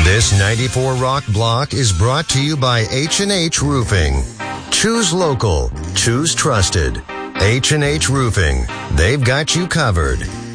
This 94 Rock block is brought to you by H&H Roofing. Choose local. Choose trusted. H&H Roofing. They've got you covered.